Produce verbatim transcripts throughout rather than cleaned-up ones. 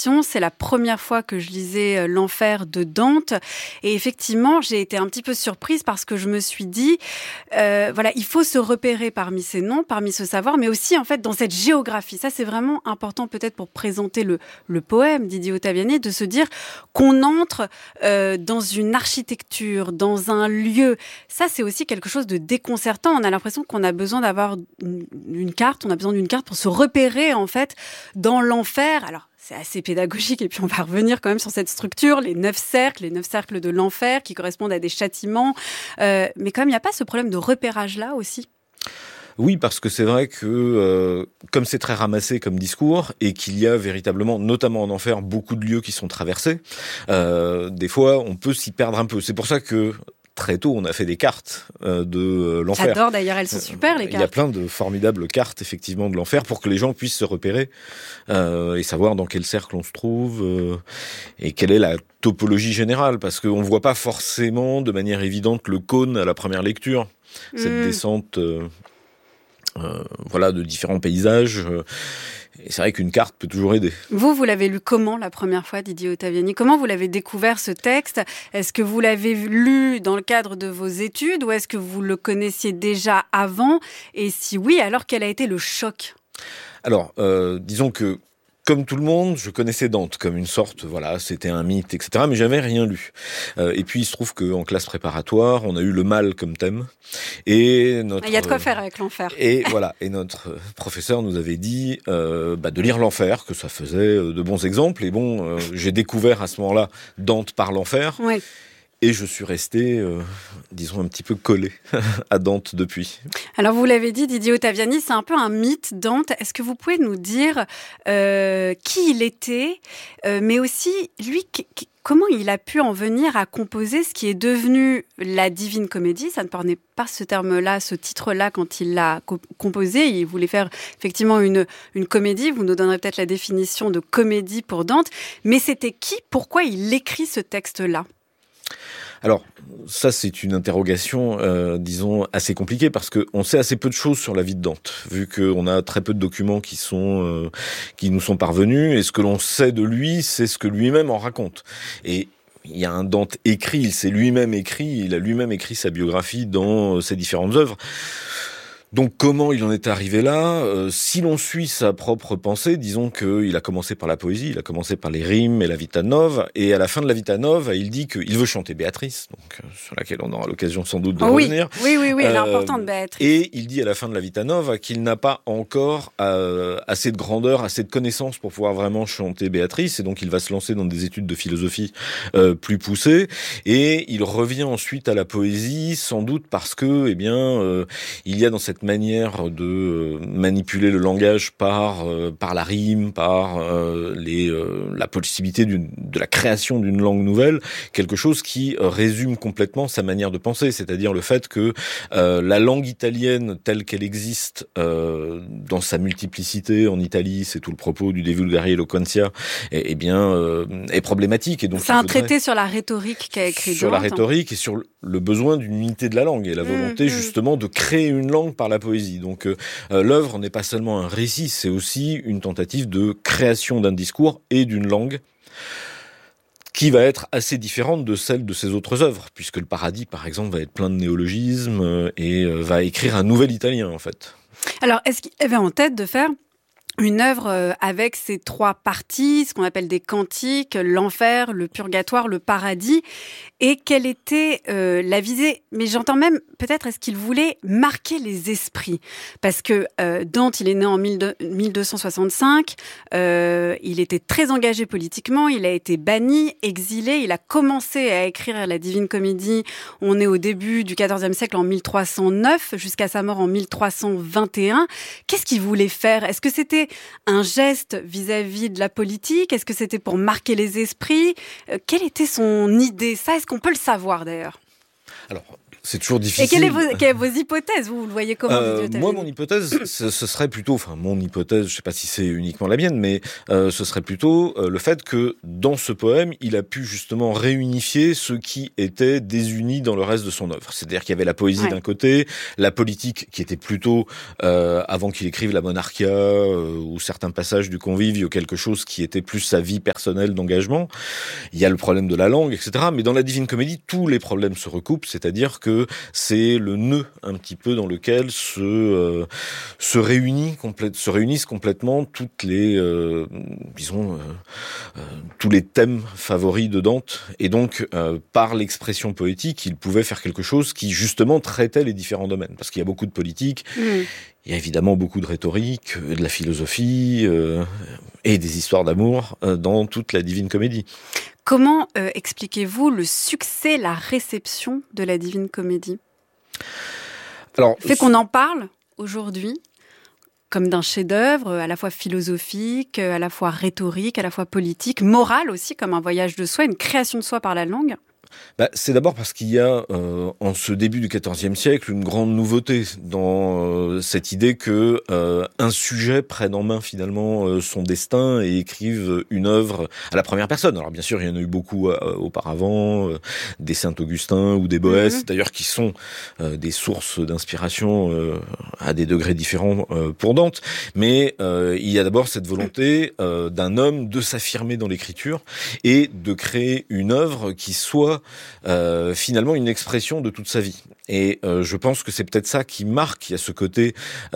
question. C'est la première fois que je lisais L'Enfer de Dante. Et effectivement, j'ai été un petit peu surprise parce que je me suis dit, euh, voilà, il faut se repérer parmi ces noms, parmi ce savoir, mais aussi en fait dans cette géographie. Ça, c'est vraiment important peut-être pour présenter le, le poème Didier Ottaviani, de se dire qu'on entre euh, dans une architecture, dans un lieu. Ça, c'est aussi quelque chose de déconcertant. On a l'impression qu'on a besoin d'avoir une, une carte, on a besoin d'une carte pour se repérer en fait dans l'enfer. Alors, c'est assez pédagogique et puis on va revenir quand même sur cette structure, les neuf cercles, les neuf cercles de l'enfer qui correspondent à des châtiments. Euh, mais quand même, il n'y a pas ce problème de repérage-là aussi ? Oui, parce que c'est vrai que euh, comme c'est très ramassé comme discours et qu'il y a véritablement, notamment en enfer, beaucoup de lieux qui sont traversés, euh, des fois on peut s'y perdre un peu. C'est pour ça que très tôt, on a fait des cartes euh, de euh, l'enfer. J'adore d'ailleurs, elles sont super les cartes. Il y a plein de formidables cartes effectivement de l'enfer pour que les gens puissent se repérer euh, et savoir dans quel cercle on se trouve euh, et quelle est la topologie générale, parce qu'on ne voit pas forcément de manière évidente le cône à la première lecture, cette mmh. descente euh, euh, voilà, de différents paysages. Euh, Et c'est vrai qu'une carte peut toujours aider. Vous, vous l'avez lu comment la première fois, Didier Ottaviani ? Comment vous l'avez découvert ce texte ? Est-ce que vous l'avez lu dans le cadre de vos études ou est-ce que vous le connaissiez déjà avant ? Et si oui, alors quel a été le choc ? Alors, euh, disons que comme tout le monde, je connaissais Dante comme une sorte, voilà, c'était un mythe, et cetera. Mais j'avais rien lu. Euh, et puis il se trouve qu'en classe préparatoire, on a eu le mal comme thème. Et notre, il y a de quoi faire avec l'enfer. Et voilà. Et notre professeur nous avait dit euh, bah, de lire l'enfer, que ça faisait de bons exemples. Et bon, euh, j'ai découvert à ce moment-là Dante par l'enfer. Oui. Et je suis resté, euh, disons, un petit peu collé à Dante depuis. Alors, vous l'avez dit, Didier Ottaviani, c'est un peu un mythe, Dante. Est-ce que vous pouvez nous dire euh, qui il était, euh, mais aussi, lui, qu- qu- comment il a pu en venir à composer ce qui est devenu la Divine Comédie ? Ça ne prenait pas ce terme-là, ce titre-là, quand il l'a co- composé. Il voulait faire effectivement une, une comédie. Vous nous donnerez peut-être la définition de comédie pour Dante. Mais c'était qui ? Pourquoi il écrit ce texte-là ? Alors, ça, c'est une interrogation, euh, disons, assez compliquée, parce qu'on sait assez peu de choses sur la vie de Dante, vu qu'on a très peu de documents qui sont euh, qui nous sont parvenus, et ce que l'on sait de lui, c'est ce que lui-même en raconte. Et il y a un Dante écrit, il s'est lui-même écrit, il a lui-même écrit sa biographie dans ses différentes œuvres. Donc comment il en est arrivé là ? euh, Si l'on suit sa propre pensée, disons qu'il a commencé par la poésie, il a commencé par les rimes et la Vita Nova, et à la fin de la Vita Nova, il dit qu'il veut chanter Béatrice, donc euh, sur laquelle on aura l'occasion sans doute de oh oui. revenir. Oui, oui, oui, elle est euh, importante, Béatrice. Et il dit à la fin de la Vita Nova qu'il n'a pas encore euh, assez de grandeur, assez de connaissances pour pouvoir vraiment chanter Béatrice, et donc il va se lancer dans des études de philosophie euh, plus poussées, et il revient ensuite à la poésie, sans doute parce que, eh bien, euh, il y a dans cette manière de manipuler le langage par euh, par la rime, par euh, les euh, la possibilité d'une de la création d'une langue nouvelle, quelque chose qui euh, résume complètement sa manière de penser, c'est-à-dire le fait que euh, la langue italienne telle qu'elle existe euh, dans sa multiplicité en Italie, c'est tout le propos du De Vulgari Eloquentia, et, et bien euh, est problématique. Et donc c'est un traité sur la rhétorique qu'a écrit Dante. Sur la rhétorique et sur le besoin d'une unité de la langue et la volonté mmh, justement de créer une langue par la poésie. Donc euh, l'œuvre n'est pas seulement un récit, c'est aussi une tentative de création d'un discours et d'une langue qui va être assez différente de celle de ses autres œuvres, puisque le Paradis, par exemple, va être plein de néologismes et va écrire un nouvel italien, en fait. Alors, est-ce qu'il avait en tête de faire une œuvre avec ces trois parties, ce qu'on appelle des cantiques, l'enfer, le purgatoire, le paradis, et quelle était euh, la visée ? Mais j'entends même, peut-être, est-ce qu'il voulait marquer les esprits ? Parce que euh, Dante, il est né en mille deux cent soixante-cinq, euh, il était très engagé politiquement, il a été banni, exilé, il a commencé à écrire la Divine Comédie, on est au début du quatorzième siècle, en mille trois cent neuf, jusqu'à sa mort en mille trois cent vingt et un. Qu'est-ce qu'il voulait faire ? Est-ce que c'était un geste vis-à-vis de la politique ? Est-ce que c'était pour marquer les esprits ? euh, Quelle était son idée ? Ça, est-ce qu'on peut le savoir d'ailleurs ? Alors, c'est toujours difficile. Et quelle est vos, quelle est vos hypothèses? Vous, vous le voyez comment? euh, Moi, mon hypothèse, ce, ce serait plutôt, enfin, mon hypothèse, je sais pas si c'est uniquement la mienne, mais euh, ce serait plutôt euh, le fait que dans ce poème, il a pu justement réunifier ce qui était désuni dans le reste de son œuvre. C'est-à-dire qu'il y avait la poésie ouais. d'un côté, la politique qui était plutôt, euh, avant qu'il écrive la Monarchia euh, ou certains passages du Convive, quelque chose qui était plus sa vie personnelle d'engagement. Il y a le problème de la langue, et cetera. Mais dans la Divine Comédie, tous les problèmes se recoupent, c'est-à-dire que c'est le nœud un petit peu dans lequel se euh, se réunit complète, se réunissent complètement toutes les, euh, disons, euh, euh, tous les thèmes favoris de Dante. Et donc, euh, par l'expression poétique, il pouvait faire quelque chose qui justement traitait les différents domaines, parce qu'il y a beaucoup de politique. Mmh. Il y a évidemment beaucoup de rhétorique, de la philosophie euh, et des histoires d'amour euh, dans toute la Divine Comédie. Comment euh, expliquez-vous le succès, la réception de la Divine Comédie? Alors, le fait qu'on en parle aujourd'hui comme d'un chef-d'œuvre à la fois philosophique, à la fois rhétorique, à la fois politique, moral aussi, comme un voyage de soi, une création de soi par la langue. Bah, c'est d'abord parce qu'il y a, euh, en ce début du quatorzième siècle, une grande nouveauté dans euh, cette idée que euh, un sujet prenne en main finalement euh, son destin et écrive une œuvre à la première personne. Alors bien sûr, il y en a eu beaucoup euh, auparavant, euh, des Saint-Augustin ou des Boès, mm-hmm. d'ailleurs qui sont euh, des sources d'inspiration euh, à des degrés différents euh, pour Dante. Mais euh, il y a d'abord cette volonté euh, d'un homme de s'affirmer dans l'écriture et de créer une œuvre qui soit Euh, finalement une expression de toute sa vie. Et euh, je pense que c'est peut-être ça qui marque. Il y a ce côté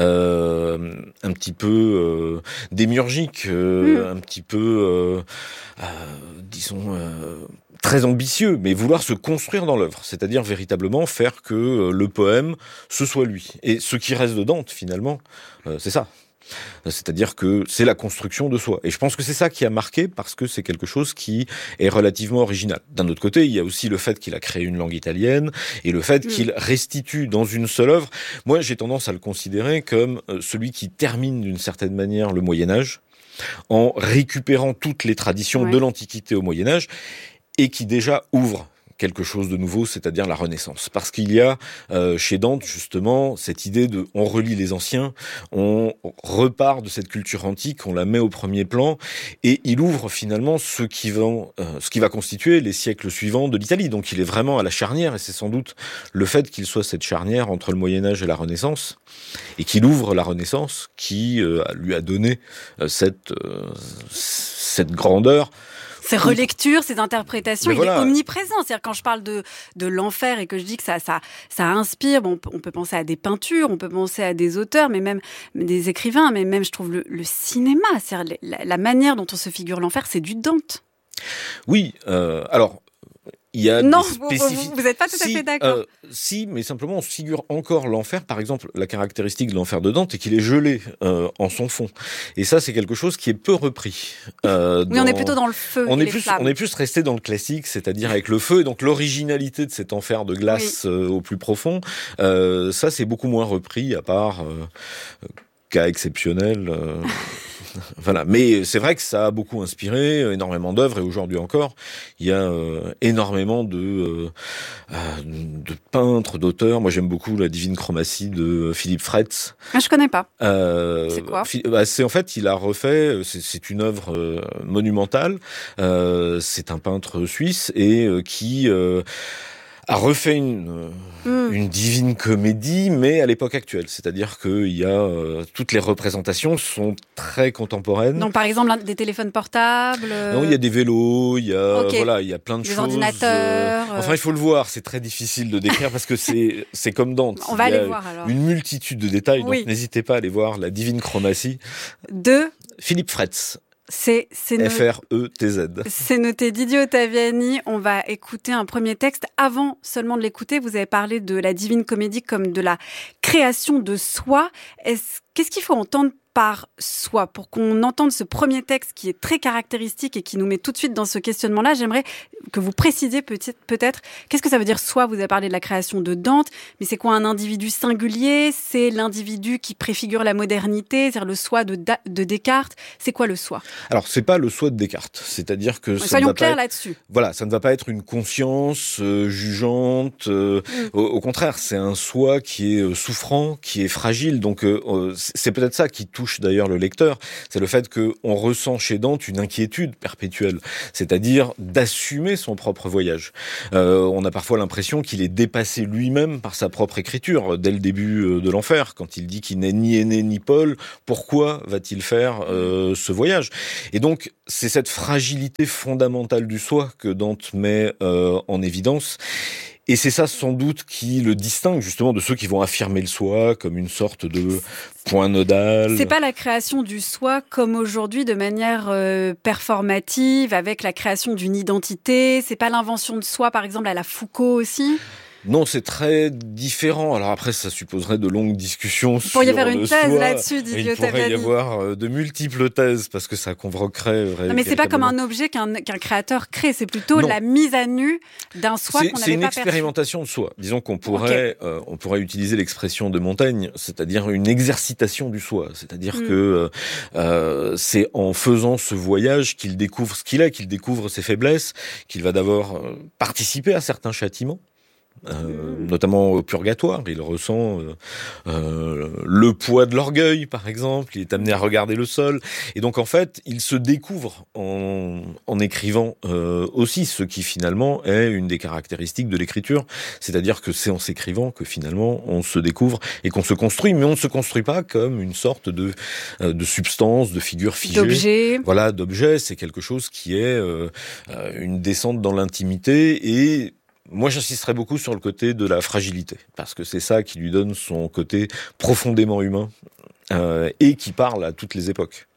euh, un petit peu euh, démiurgique, euh, mmh. un petit peu, euh, euh, disons, euh, très ambitieux, mais vouloir se construire dans l'œuvre, c'est-à-dire véritablement faire que euh, le poème, ce soit lui. Et ce qui reste de Dante, finalement, euh, c'est ça. C'est-à-dire que c'est la construction de soi. Et je pense que c'est ça qui a marqué, parce que c'est quelque chose qui est relativement original. D'un autre côté, il y a aussi le fait qu'il a créé une langue italienne, et le fait mmh. qu'il restitue dans une seule œuvre. Moi, j'ai tendance à le considérer comme celui qui termine d'une certaine manière le Moyen-Âge, en récupérant toutes les traditions ouais. de l'Antiquité au Moyen-Âge, et qui déjà ouvre quelque chose de nouveau, c'est-à-dire la Renaissance. Parce qu'il y a euh, chez Dante, justement, cette idée de on relit les anciens, on repart de cette culture antique, on la met au premier plan, et il ouvre finalement ce qui va, euh, ce qui va constituer les siècles suivants de l'Italie. Donc il est vraiment à la charnière, et c'est sans doute le fait qu'il soit cette charnière entre le Moyen-Âge et la Renaissance, et qu'il ouvre la Renaissance, qui euh, lui a donné euh, cette, euh, cette grandeur. Ces relectures, ces interprétations, mais il voilà. est omniprésent. C'est-à-dire quand je parle de, de l'enfer et que je dis que ça, ça, ça inspire, bon, on peut penser à des peintures, on peut penser à des auteurs, mais même des écrivains, mais même, je trouve, le, le cinéma. C'est-à-dire la, la manière dont on se figure l'enfer, c'est du Dante. Oui, euh, alors... Il y a non, des spécifiques... vous n'êtes pas tout à si, fait d'accord. Euh, si, mais simplement on se figure encore l'enfer. Par exemple, la caractéristique de l'enfer de Dante est qu'il est gelé euh, en son fond. Et ça, c'est quelque chose qui est peu repris. Euh, oui, dans... on est plutôt dans le feu. On et est les plus, flammes. on est plus resté dans le classique, c'est-à-dire avec le feu. Et donc l'originalité de cet enfer de glace oui. euh, au plus profond, euh, ça c'est beaucoup moins repris, à part euh, cas exceptionnel. Euh... Voilà, mais c'est vrai que ça a beaucoup inspiré énormément d'œuvres, et aujourd'hui encore, il y a euh, énormément de, euh, de peintres, d'auteurs. Moi, j'aime beaucoup la Divine Chromatie de Philippe Fretz. Ah, je connais pas. Euh, c'est quoi bah, C'est en fait, il a refait. C'est, c'est une œuvre euh, monumentale. Euh, c'est un peintre suisse et euh, qui euh, a refait une, mmh. une divine comédie, mais à l'époque actuelle. C'est-à-dire qu'il y a euh, toutes les représentations sont très contemporaines. Donc, par exemple, des téléphones portables. Euh... Non, il y a des vélos, il y a okay. voilà, il y a plein de des choses. Des ordinateurs. Euh... Enfin, il faut le voir. C'est très difficile de décrire parce que c'est c'est comme Dante. On va il y a aller voir alors. Une multitude de détails. Oui. Donc, n'hésitez pas à aller voir la Divine Chromatie de Philippe Fretz. C'est, c'est F R E T Z. C'est noté. Didier Ottaviani, on va écouter un premier texte. Avant seulement de l'écouter, vous avez parlé de la Divine Comédie comme de la création de soi. Est-ce, qu'est-ce qu'il faut entendre par soi? Pour qu'on entende ce premier texte qui est très caractéristique et qui nous met tout de suite dans ce questionnement-là, j'aimerais que vous précisiez peut-être qu'est-ce que ça veut dire soi. Vous avez parlé de la création de Dante, mais c'est quoi un individu singulier? C'est l'individu qui préfigure la modernité, c'est-à-dire le soi de, da- de Descartes. C'est quoi le soi? Alors, c'est pas le soi de Descartes, c'est-à-dire que... Ouais, ça soyons ne va clairs pas être, là-dessus. Voilà, ça ne va pas être une conscience euh, jugeante. Euh, mm. au, au contraire, c'est un soi qui est euh, souffrant, qui est fragile. Donc, euh, c'est peut-être ça qui touche d'ailleurs le lecteur. C'est le fait qu'on ressent chez Dante une inquiétude perpétuelle, c'est-à-dire d'assumer son propre voyage. Euh, on a parfois l'impression qu'il est dépassé lui-même par sa propre écriture, dès le début de l'Enfer, quand il dit qu'il n'est ni Énée ni Paul. Pourquoi va-t-il faire euh, ce voyage? Et donc, c'est cette fragilité fondamentale du soi que Dante met euh, en évidence. Et c'est ça, sans doute, qui le distingue justement de ceux qui vont affirmer le soi comme une sorte de point nodal. C'est pas la création du soi comme aujourd'hui de manière euh, performative, avec la création d'une identité. C'est pas l'invention de soi, par exemple, à la Foucault aussi. Non, c'est très différent. Alors après, ça supposerait de longues discussions sur le soi. Vous pourriez faire une thèse là-dessus, Didier Ottavani. Il pourrait y avoir de multiples thèses parce que ça convoquerait... Non, mais c'est pas comme un objet qu'un, qu'un créateur crée, c'est plutôt non. la mise à nu d'un soi c'est, qu'on n'avait pas perçu. C'est une expérimentation de soi. Disons qu'on pourrait, okay. euh, on pourrait utiliser l'expression de Montaigne, c'est-à-dire une exercitation du soi. C'est-à-dire mm. que euh, c'est en faisant ce voyage qu'il découvre ce qu'il est, qu'il découvre ses faiblesses, qu'il va d'abord euh, participer à certains châtiments. Euh, notamment au purgatoire, il ressent euh, euh, le poids de l'orgueil, par exemple, il est amené à regarder le sol, et donc en fait, il se découvre en, en écrivant euh, aussi, ce qui finalement est une des caractéristiques de l'écriture, c'est-à-dire que c'est en s'écrivant que finalement on se découvre et qu'on se construit, mais on ne se construit pas comme une sorte de, euh, de substance, de figure figée. D'objet. Voilà, d'objet, c'est quelque chose qui est euh, une descente dans l'intimité et moi, j'insisterais beaucoup sur le côté de la fragilité, parce que c'est ça qui lui donne son côté profondément humain euh, et qui parle à toutes les époques.